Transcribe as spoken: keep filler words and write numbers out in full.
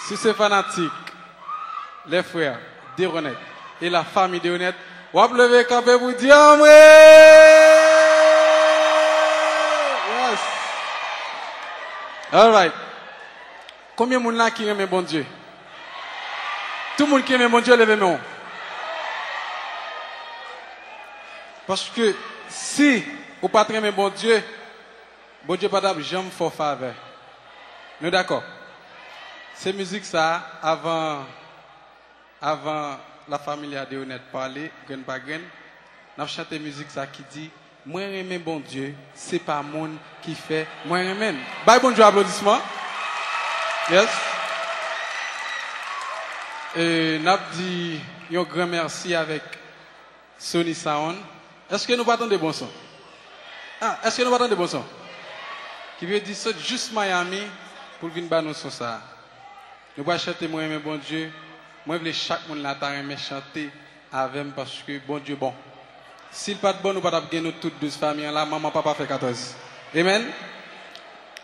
Si c'est fanatique, les frères d'Honnête et la famille d'Honnête, on va lever camper pour dire Amré! Yes! All right. Combien de monde là qui aime bon Dieu? Tout le monde qui aime bon Dieu, levez moi. Parce que si vous ne pas aimer bon Dieu, bon Dieu pas jamais faire faveur. Nous d'accord? Ces musiques ça avant avant la famille de Honnête parler, grain par grain, n'a chanté musique ça qui dit moi aimer bon Dieu, c'est pas monde qui fait moi aimer. Bye bon Dieu applaudissements. Yes. Et n'a dit un grand merci avec Sony Sound. Est-ce que nous partons de bons sons? Ah, est-ce que nous partons de bons sons? Qui veut dire ça juste Miami pour venir battre nos sons ça. Nous allons chanter moi aimer bon Dieu. Moi je veux chaque monde là aimer chanter avec moi parce que bon Dieu bon. S'il pas de bon nous pas gagner nous toutes douze familles là, maman papa fait quatorze. Amen.